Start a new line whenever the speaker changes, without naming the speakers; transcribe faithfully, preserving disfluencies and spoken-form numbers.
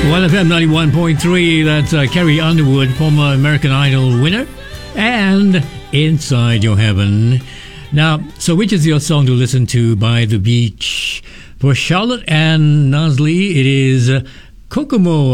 one F M ninety-one point three, that's uh, Carrie Underwood, former American Idol winner, and Inside Your Heaven. Now, so which is your song to listen to by the beach? For Charlotte and Nosley, it is uh, Kokomo.